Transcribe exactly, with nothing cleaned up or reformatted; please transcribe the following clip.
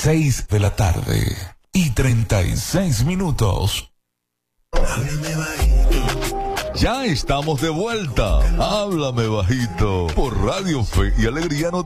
Seis de la tarde y treinta y seis minutos. Háblame bajito. Ya estamos de vuelta. Háblame bajito por Radio Fe y Alegría.